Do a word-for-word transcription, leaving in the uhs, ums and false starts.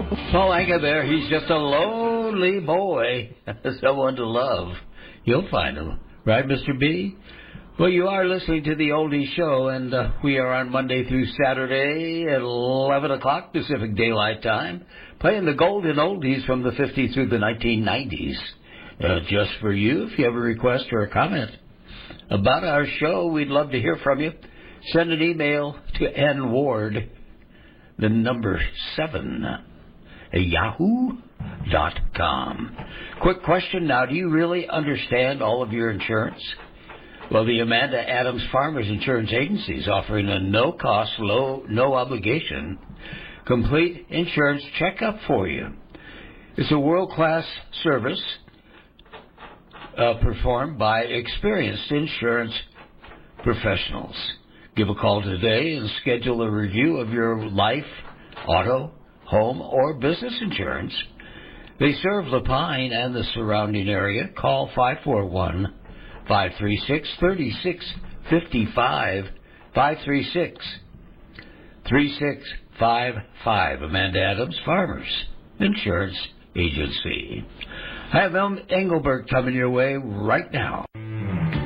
Paul Anka there. He's just a lonely boy. Someone to love. You'll find him. Right, Mister B? Well, you are listening to the Oldies Show, and uh, we are on Monday through Saturday at eleven o'clock Pacific Daylight Time, playing the golden oldies from the fifties through the nineteen nineties. Uh, just for you, if you have a request or a comment about our show, we'd love to hear from you. Send an email to N Ward, the number seven, at yahoo dot com. Quick question now, do you really understand all of your insurance? Well, the Amanda Adams Farmers Insurance Agency is offering a no-cost, low, no-obligation, complete insurance checkup for you. It's a world-class service uh, performed by experienced insurance professionals. Give a call today and schedule a review of your life, auto, home, or business insurance. They serve La Pine and the surrounding area. Call five four one, five three six, three six five five, five three six, three six five five. Amanda Adams Farmers Insurance Agency. I have Engelbert coming your way right now.